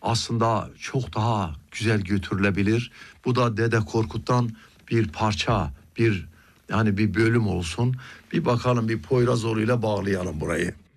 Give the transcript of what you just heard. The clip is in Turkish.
aslında çok daha güzel götürülebilir. Bu da Dede Korkut'tan bir parça, bir bölüm olsun. Bir bakalım, bir Poyrazoğlu ile bağlayalım burayı.